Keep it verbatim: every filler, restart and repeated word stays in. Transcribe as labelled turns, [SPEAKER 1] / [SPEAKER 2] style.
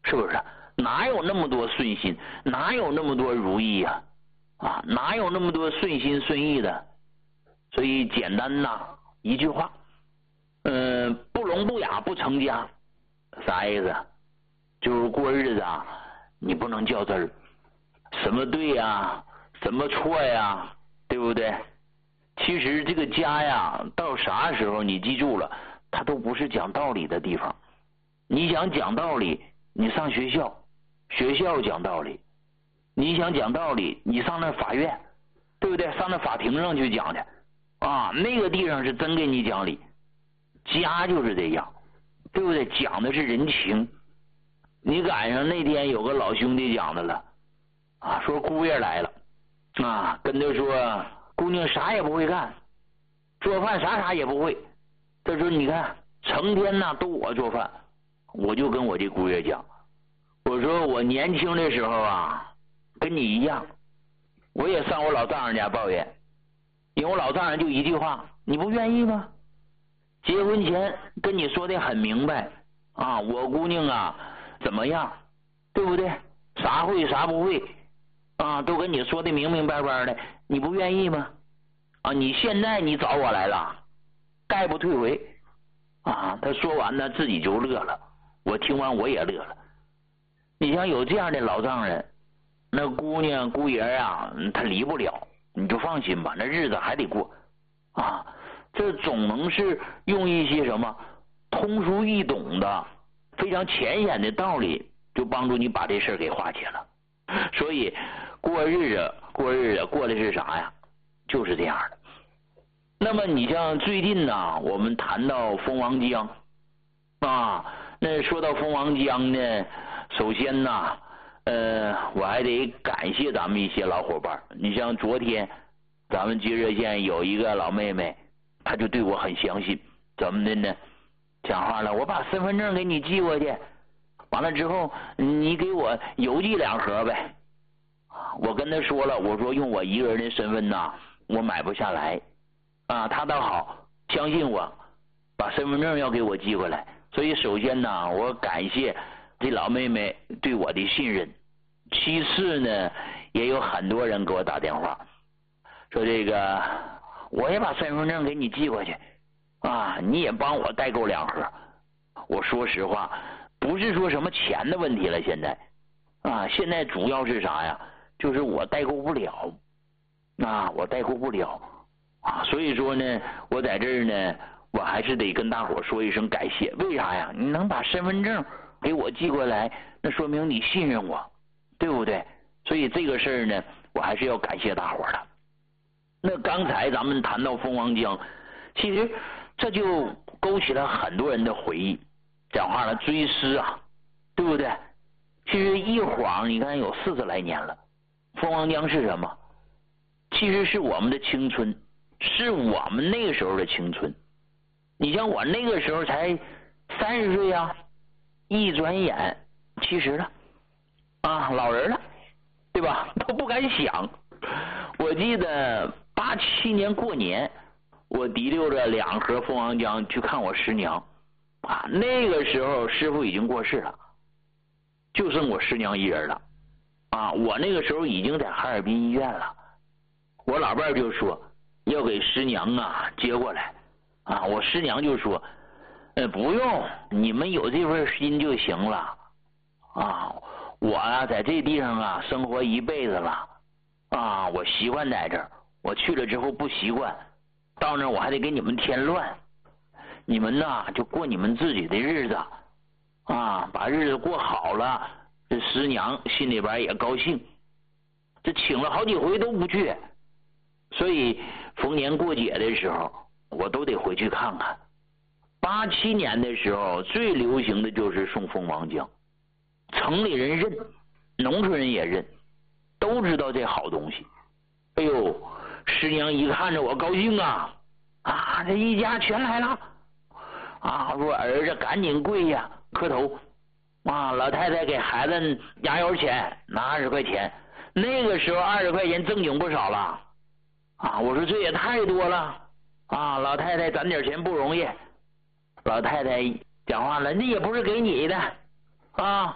[SPEAKER 1] 是不是？哪有那么多顺心？哪有那么多如意呀？啊，哪有那么多顺心顺意的？所以简单呐，一句话，嗯、呃，不聋不哑不成家，啥意思？就是过日子啊，你不能较真儿，什么对呀，什么错呀，对不对？其实这个家呀，到啥时候你记住了，它都不是讲道理的地方。你想讲道理，你上学校，学校讲道理；你想讲道理，你上那法院，对不对？上那法庭上去讲去啊，那个地方是真给你讲理。家就是这样，对不对？讲的是人情。你赶上那天有个老兄弟讲的了啊，说姑爷来了啊，跟他说姑娘啥也不会干，做饭啥啥也不会。他说你看成天呢都我做饭。我就跟我这姑爷讲，我说我年轻的时候啊跟你一样，我也上我老丈人家抱怨，因为我老丈人就一句话，你不愿意吗？结婚前跟你说的很明白啊，我姑娘啊怎么样，对不对？啥会啥不会啊，都跟你说的明明白白的，你不愿意吗？啊，你现在你找我来了，概不退回啊。他说完呢自己就乐了，我听完我也乐了。你像有这样的老丈人，那姑娘姑爷啊他离不了，你就放心吧，那日子还得过啊。这总能是用一些什么通俗易懂的非常浅显的道理，就帮助你把这事儿给化解了。所以过日子过日子过的是啥呀？就是这样的。那么你像最近呢，我们谈到蜂王浆啊，那说到蜂王浆呢，首先呢，呃，我还得感谢咱们一些老伙伴。你像昨天咱们吉热县有一个老妹妹，她就对我很相信，怎么的呢？讲话了，我把身份证给你寄过去，完了之后你给我邮寄两盒呗。我跟她说了，我说用我一个人的身份呐，我买不下来啊。她倒好，相信我，把身份证要给我寄过来。所以首先呢，我感谢这老妹妹对我的信任。其次呢，也有很多人给我打电话说这个我也把身份证给你寄过去啊，你也帮我代购两盒。我说实话，不是说什么钱的问题了，现在啊，现在主要是啥呀？就是我代购不了啊，我代购不了啊，所以说呢，我在这儿呢，我还是得跟大伙说一声感谢。为啥呀？你能把身份证给我寄过来，那说明你信任我，对不对？所以这个事儿呢，我还是要感谢大伙的。那刚才咱们谈到蜂王浆，其实这就勾起了很多人的回忆，讲话了追思啊，对不对？其实一晃你看有四十来年了，蜂王浆是什么？其实是我们的青春，是我们那个时候的青春。你像我那个时候才三十岁呀，一转眼七十了啊，老人了，对吧？都不敢想。我记得八七年过年，我提溜着两盒蜂王浆去看我师娘啊。那个时候师傅已经过世了，就剩我师娘一人了啊。我那个时候已经在哈尔滨医院了。我老伴就说要给师娘啊接过来啊，我师娘就说呃不用，你们有这份心就行了啊。我啊在这地方啊生活一辈子了啊，我习惯在这儿，我去了之后不习惯，到那儿我还得给你们添乱，你们呐就过你们自己的日子啊，把日子过好了，这师娘心里边也高兴。这请了好几回都不去，所以逢年过节的时候我都得回去看看。八七年的时候最流行的就是送蜂王浆，城里人认，农村人也认，都知道这好东西。哎呦，师娘一看着我高兴啊啊，这一家全来了啊，说儿子赶紧跪下磕头啊。老太太给孩子压腰钱拿二十块钱，那个时候二十块钱正经不少了啊。我说这也太多了啊，老太太攒点钱不容易。老太太讲话了，那也不是给你的啊，